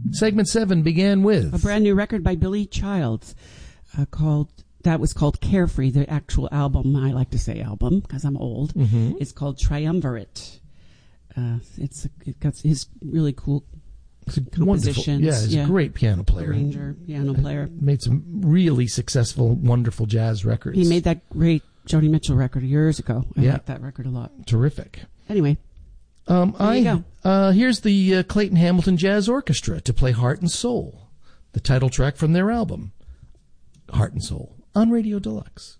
Segment 7 began with a brand new record by Billy Childs was called Carefree. The actual album, I like to say album because I'm old, is called Triumvirate. It got his really cool compositions. Yeah, he's a great piano player. Arranger, piano player. Made some really successful, wonderful jazz records. He made that great Joni Mitchell record years ago. I like that record a lot. Terrific. Anyway, there you go. Here's the Clayton Hamilton Jazz Orchestra to play Heart and Soul, the title track from their album, Heart and Soul, on Radio Deluxe.